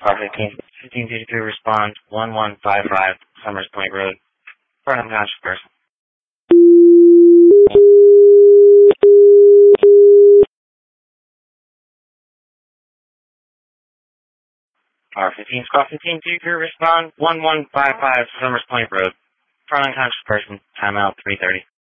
1552 respond 1155 Summers Point Road for an unconscious person. R15 Squad 1522 respond 1155 Summers Point Road for an unconscious person. Timeout 3:30.